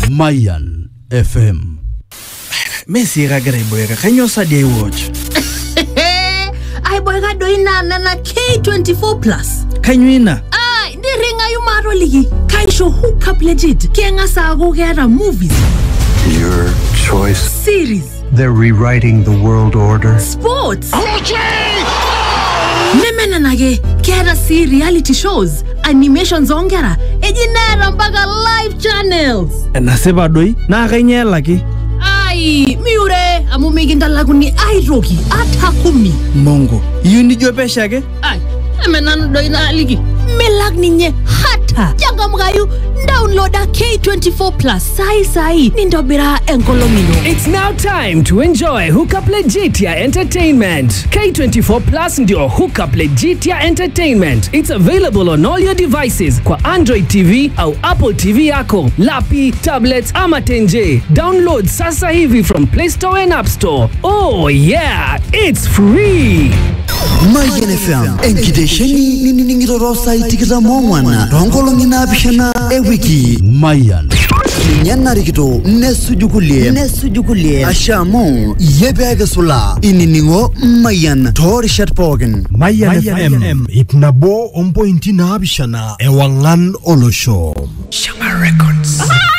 Mayan FM. Messi ragare boyga kanyo sa day watch. Ay boyga doina na K24 Plus. Kanyo ina. Ndi ringa yumaro ligi. Kaisho hook up legit. Kenga sa go gera movies. Your choice. Series. They're rewriting the world order. Sports. Nemena nage kera see reality shows, animations ongera, ejinera mbaga live channels. Naseba doi na kanyela ki. Ai, miure amumiginda laguni ai rogi atakumi. Mongo, yuni jopesha ke? Ai, emenano doi na ligi. Melag ninye hata. Jaga mgayu downloada K24 Plus sai nindobira enkolomino. It's now time to enjoy Hookup Legitia Entertainment. K24 Plus ndio Hookup Legitia Entertainment. It's available on all your devices kwa Android TV au Apple TV yako, lapi, tablets ama tenje. Download sasa hivi from Play Store and App Store. Oh yeah, it's free. Mayan FM. Enkidesheni niningirorosa itikira mongwana. Rongolo nginabishana ewiki. Mayan. Nyana rikito nesujukulie. Ashamo yebega sula. Ininingo Mayan. Tori Shatpogen. Mayan FM. Itnabo 1.9 abishana ewangan olosho. Shama Records.